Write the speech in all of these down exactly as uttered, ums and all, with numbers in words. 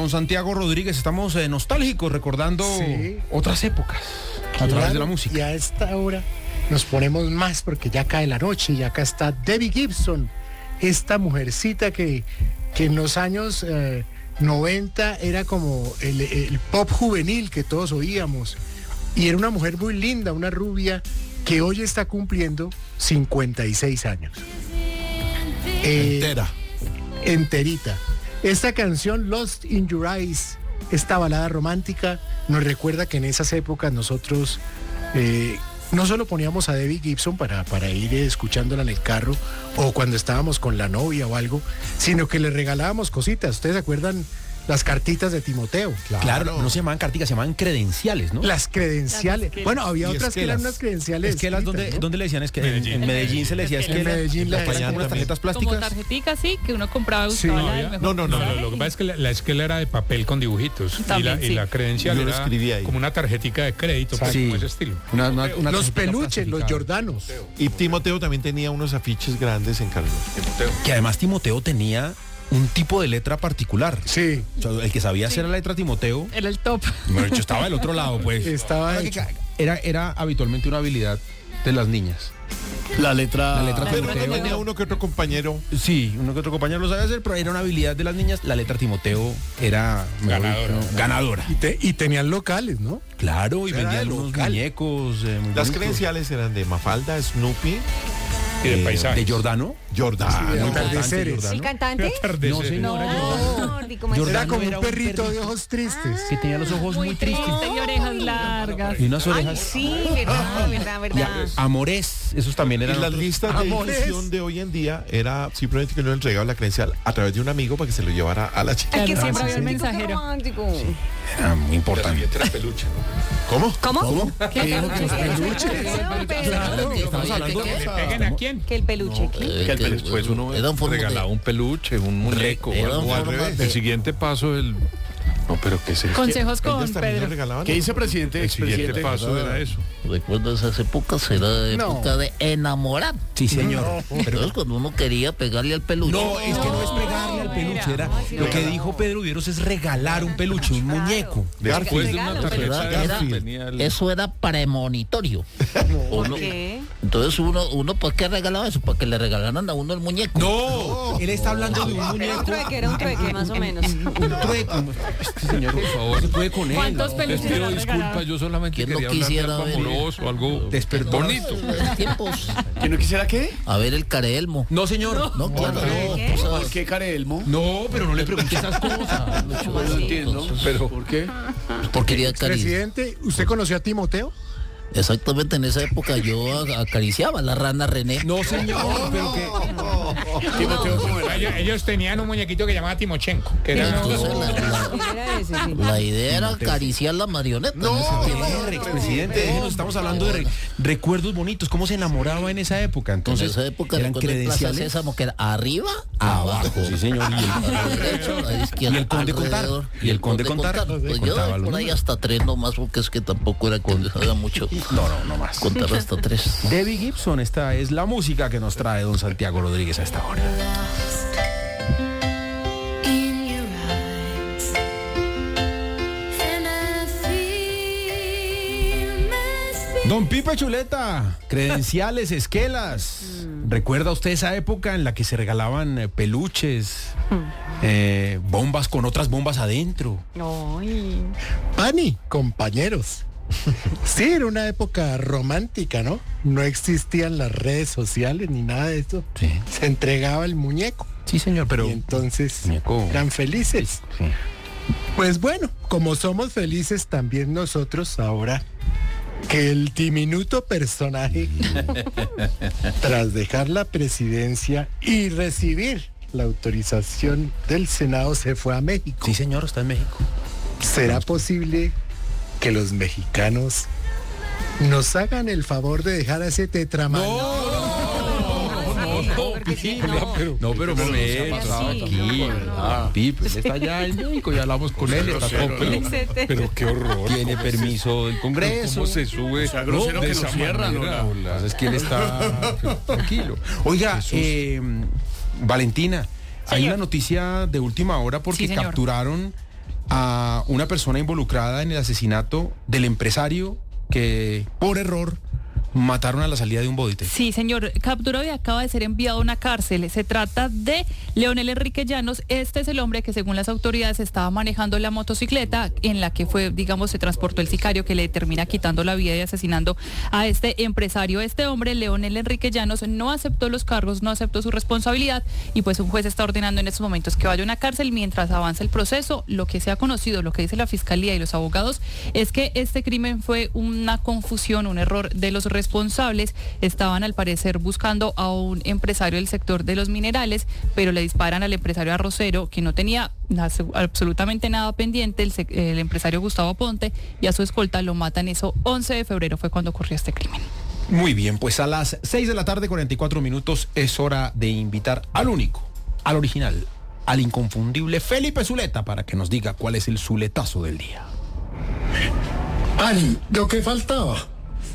don Santiago Rodríguez. Estamos eh, nostálgicos, recordando sí. otras épocas a Claro, través de la música. Y a esta hora nos ponemos más porque ya cae la noche y acá está Debbie Gibson, esta mujercita que, que en los años eh, noventa era como el, el pop juvenil que todos oíamos. Y era una mujer muy linda, una rubia que hoy está cumpliendo cincuenta y seis años. Eh, Entera. Enterita. Esta canción, Lost in Your Eyes, esta balada romántica, nos recuerda que en esas épocas nosotros eh, no solo poníamos a Debbie Gibson para, para ir escuchándola en el carro o cuando estábamos con la novia o algo, sino que le regalábamos cositas. ¿Ustedes se acuerdan las cartitas de Timoteo? Claro, claro, no se llamaban carticas, se llamaban credenciales, ¿no? Las credenciales. Las bueno, había y otras esquelas. que eran unas credenciales. Esquelas, escritas, ¿dónde, ¿no? ¿dónde le decían? Es que Medellín. en, en Medellín se le decía En esquelas. Medellín la- Acompañaban con unas tarjetas plásticas. Como tarjetica, sí, que uno compraba y Sí. buscaba No, la había- del no, mejor no, no, puntaje lo que y- pasa es que la, la esquela era de papel con dibujitos También, y, la, y sí. la credencial Yo lo era escribía ahí. como una tarjetica de crédito, pues, Sí. como ese estilo. Una- una- una Los tarjetita peluches, los plastificada. Jordanos. Y Timoteo también tenía unos afiches grandes en Carlos. Que además Timoteo tenía un tipo de letra particular. Sí, O sea, el que sabía hacer la letra Timoteo, Era el top. bueno, yo estaba del otro lado, pues. estaba Ahora que hecho. ca- Era, era habitualmente una habilidad de las niñas. La letra. La letra Pero Timoteo. no tenía uno que otro compañero. Sí, uno que otro compañero lo sabía hacer, pero era una habilidad de las niñas. La letra Timoteo era mejor Ganadora. dicho, ganadora. Y, te- y tenían locales, ¿no? Claro, y Era vendían de unos local. muñecos. eh, muy Las bonitos. credenciales eran de Mafalda, Snoopy, Y de Eh, paisaje. De Jordano. Jordan. Ah, muy atardeceres. importante, ¿El Jordano. cantante? No, señora, Jordano. No, ¿y cómo es? Jordano Era como era un un perrito de perrito. ojos tristes. Que tenía los ojos muy, tristes. Y orejas largas. Y unas Ay, orejas. sí, verdad, verdad, Y verdad. a- amores, esos también Y eran las otros. listas de Amores. difusión de hoy en día era simplemente que uno entregaba la credencial a través de un amigo para que se lo llevara a la chica. Ay, que Claro, siempre sí, había sí. un mensajero. Mensajero. Romántico. Era muy importante. ¿Cómo? ¿Cómo? ¿Cómo? ¿Qué? Claro. Estamos hablando ¿Le peguen a quién? Que el peluche. ¿qué? Eh, Que el que, peluche, pues uno eran formas de- regalaba un peluche, un muñeco, eran o algo. al formas revés. de- El siguiente paso, el... No, pero ¿qué es eso? Consejos con Ellos también Pedro. nos regalaban. ¿Qué dice presidente? El siguiente Expresidente. paso era eso. Recuerdo esas épocas, era No. época de enamorar. Sí, señor. Entonces cuando uno quería pegarle al peluche. No, es que no es pegarle al peluche, era lo que dijo Pedro Vieros es regalar un peluche, un muñeco. Después de una Regalo. tarjeta Era- era- venía el... Eso era premonitorio. ¿Por Uno- qué? entonces uno, uno ¿para qué regalaba eso? Para que le regalaran a uno el muñeco. No, él está hablando de un Era muñeco. un trueque, era un trueque, más o menos. Un trueco. Este señor, por favor, se puede con él. ¿Cuántos ¿no? peluches Les pido le han regalado? disculpas, yo solamente ¿Quién no quería hablar de quisiera algo ver? amoroso, algo Despertó. bonito. Esos tiempos. ¿Que no quisiera qué? A ver el careelmo. No, señor. No, claro, ¿Qué? no. o sea, ¿Por qué Careelmo? No, pero no le pregunte esas cosas. No lo entiendo. Pero ¿Por qué? porque quería acariciar. Presidente, ¿usted conoció a Timoteo? Exactamente en esa época yo a- acariciaba a la rana René. No, señor, pero que Timoteo, ¿cómo era? Ellos, ellos tenían un muñequito que llamaba Timochenko, que era Entonces la, la- ¿Quién era ese? Sí. la idea era acariciar la marioneta. en ese tiempo. expresidente, déjenos, estamos hablando de re- recuerdos bonitos, cómo se enamoraba en esa época. En Entonces, esa época eran recuerdo en Plaza credenciales. Sésamo que era arriba, abajo. Sí, señor. Y el, A la derecha, a la izquierda, Y el conde Contar. alrededor. Y el conde Contar. Pues yo Contaba doy los por ahí números. hasta tres nomás porque es que tampoco era que era mucho No, no, no más. contar hasta tres. Debbie Gibson, esta es la música que nos trae don Santiago Rodríguez a esta hora. In your eyes, and I feel my Don Pipe Chuleta, credenciales, esquelas. ¿Recuerda usted esa época en la que se regalaban eh, peluches, eh, bombas con otras bombas adentro? Ay. Pani, compañeros. Sí, era una época romántica, ¿no? No existían las redes sociales ni nada de eso. Sí. Se entregaba el muñeco. Sí, señor, pero... Y entonces Muñeco. eran felices. Sí. Pues bueno, como somos felices también nosotros ahora que el diminuto personaje, tras dejar la presidencia y recibir la autorización del Senado, se fue a México. Sí, señor, está en México. ¿Será posible que los mexicanos nos hagan el favor de dejar a ese tetraman? Porque sí, no. No, pero un momento, Sí, tranquilo. Ah, Pipe, él está allá en México, ya hablamos con él, está todo, pero, Pero qué horror. tiene permiso del Congreso. ¿Cómo se sube? O sea, grosero de que nos esa cierran, manera? ¿no? Lo que pasa es que él está tranquilo. Oiga, eh, Valentina, hay Señor. una noticia de última hora porque Sí, señor. capturaron a una persona involucrada en el asesinato del empresario que, por error, mataron a la salida de un bodite. Sí, señor, capturado y acaba de ser enviado a una cárcel. Se trata de Leonel Enrique Llanos. Este es el hombre que, según las autoridades, estaba manejando la motocicleta en la que fue, digamos, se transportó el sicario que le termina quitando la vida y asesinando a este empresario. Este hombre, Leonel Enrique Llanos, no aceptó los cargos, no aceptó su responsabilidad y pues un juez está ordenando en estos momentos que vaya a una cárcel mientras avanza el proceso. Lo que se ha conocido, lo que dice la fiscalía y los abogados, es que este crimen fue una confusión, un error de los responsables. responsables estaban al parecer buscando a un empresario del sector de los minerales, pero le disparan al empresario arrocero que no tenía absolutamente nada pendiente, el, el empresario Gustavo Ponte, y a su escolta lo matan. Eso once de febrero fue cuando ocurrió este crimen. Muy bien, pues a las seis de la tarde, cuarenta y cuatro minutos, es hora de invitar al único, al original, al inconfundible Felipe Zuleta para que nos diga cuál es el zuletazo del día. Ani, lo que faltaba.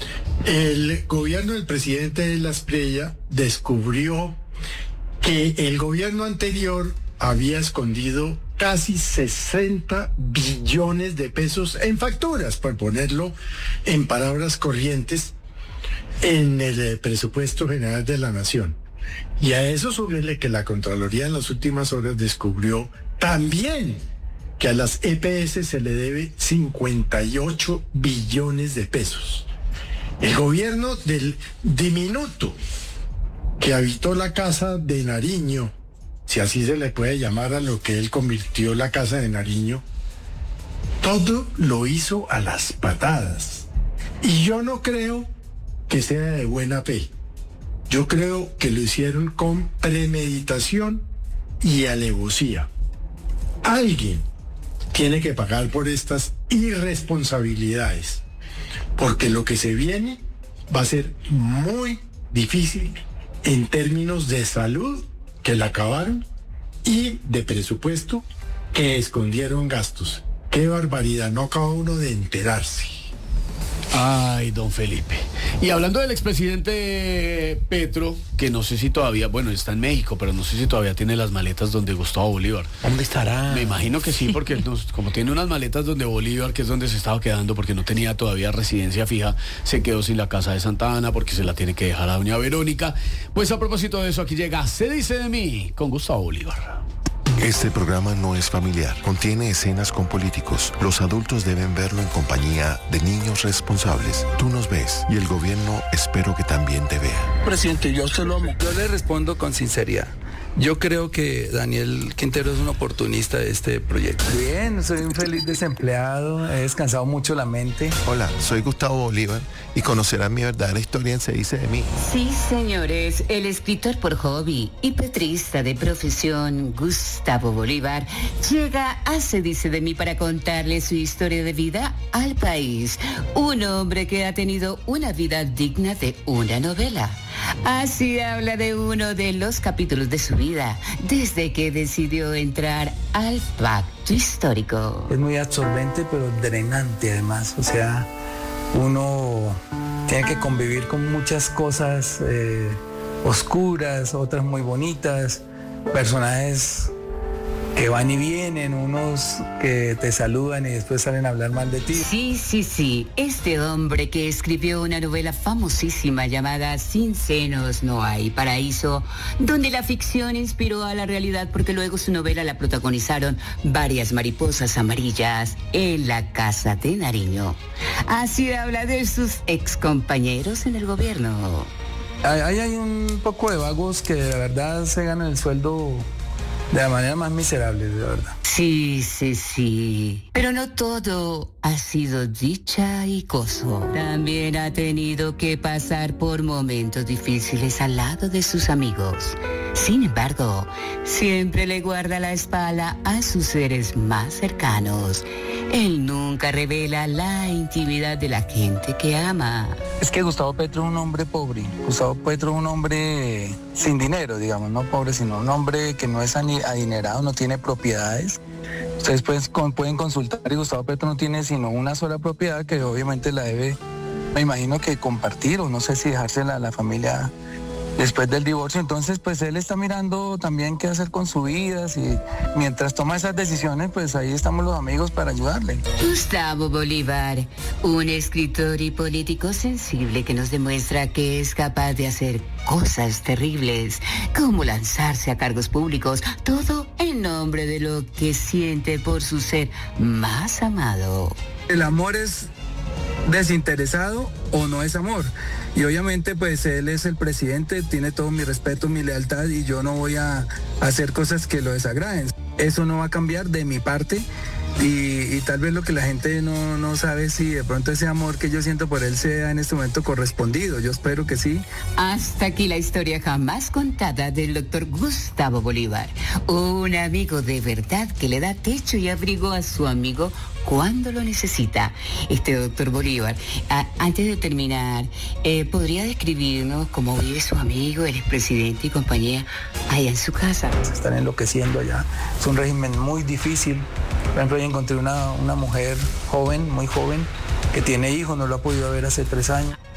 El gobierno del presidente Asprilla descubrió que el gobierno anterior había escondido casi sesenta billones de pesos en facturas, por ponerlo en palabras corrientes, en el presupuesto general de la Nación. Y a eso súbele que la Contraloría en las últimas horas descubrió también que a las E P S se le debe cincuenta y ocho billones de pesos. El gobierno del diminuto que habitó la casa de Nariño, si así se le puede llamar a lo que él convirtió la casa de Nariño, todo lo hizo a las patadas. Y yo no creo que sea de buena fe. Yo creo que lo hicieron con premeditación y alevosía. Alguien tiene que pagar por estas irresponsabilidades, porque lo que se viene va a ser muy difícil en términos de salud, que la acabaron, y de presupuesto, que escondieron gastos. ¡Qué barbaridad! No acaba uno de enterarse. Ay, don Felipe. Y hablando del expresidente Petro, que no sé si todavía, bueno, está en México, pero no sé si todavía tiene las maletas donde Gustavo Bolívar. ¿Dónde estará? Me imagino que sí, porque nos- como tiene unas maletas donde Bolívar, que es donde se estaba quedando, porque no tenía todavía residencia fija, se quedó sin la casa de Santa Ana, porque se la tiene que dejar a doña Verónica. Pues a propósito de eso, aquí llega Se dice de mí, con Gustavo Bolívar. Este programa no es familiar, contiene escenas con políticos. Los adultos deben verlo en compañía de niños responsables. Tú nos ves y el gobierno espero que también te vea. Presidente, yo se lo amo. Yo le respondo con sinceridad. Yo creo que Daniel Quintero es un oportunista de este proyecto. Bien, soy un feliz desempleado, he descansado mucho la mente. Hola, soy Gustavo Bolívar y conocerán mi verdadera historia en Se dice de mí. Sí, señores, el escritor por hobby y petrista de profesión, Gustavo Bolívar, llega a Se dice de mí para contarle su historia de vida al país. Un hombre que ha tenido una vida digna de una novela. Así habla de uno de los capítulos de su vida, desde que decidió entrar al pacto histórico. Es muy absorbente, pero drenante además. O sea, uno tiene que convivir con muchas cosas eh, oscuras, otras muy bonitas, personajes que van y vienen, unos que te saludan y después salen a hablar mal de ti. Sí, sí, sí. Este hombre que escribió una novela famosísima llamada Sin senos no hay paraíso, donde la ficción inspiró a la realidad porque luego su novela la protagonizaron varias mariposas amarillas en la casa de Nariño. Así habla de sus excompañeros en el gobierno. Ahí hay un poco de vagos que de verdad se ganan el sueldo de la manera más miserable, de verdad. Sí, sí, sí. Pero no todo ha sido dicha y gozo. También ha tenido que pasar por momentos difíciles al lado de sus amigos. Sin embargo, siempre le guarda la espalda a sus seres más cercanos. Él nunca revela la intimidad de la gente que ama. Es que Gustavo Petro es un hombre pobre. Gustavo Petro es un hombre sin dinero, digamos, no pobre, sino un hombre que no es ani- adinerado, no tiene propiedades. Ustedes pueden, con- pueden consultar y Gustavo Petro no tiene sino una sola propiedad que obviamente la debe, me imagino que compartir o no sé si dejársela a la familia después del divorcio. Entonces, pues él está mirando también qué hacer con su vida. Y mientras toma esas decisiones, pues ahí estamos los amigos para ayudarle. Gustavo Bolívar, un escritor y político sensible que nos demuestra que es capaz de hacer cosas terribles, como lanzarse a cargos públicos, todo en nombre de lo que siente por su ser más amado. El amor es desinteresado o no es amor. Y obviamente pues él es el presidente, tiene todo mi respeto, mi lealtad, y yo no voy a hacer cosas que lo desagraden. Eso no va a cambiar de mi parte. Y, y tal vez lo que la gente no, no sabe si de pronto ese amor que yo siento por él sea en este momento correspondido. Yo espero que sí. Hasta aquí la historia jamás contada del doctor Gustavo Bolívar, un amigo de verdad que le da techo y abrigo a su amigo cuando lo necesita. Este doctor Bolívar, a, antes de terminar, eh, ¿podría describirnos cómo vive su amigo, el expresidente y compañía, allá en su casa? Se están enloqueciendo allá. Es un régimen muy difícil. Por ejemplo, yo encontré una, una mujer joven, muy joven, que tiene hijos, no lo ha podido ver hace tres años.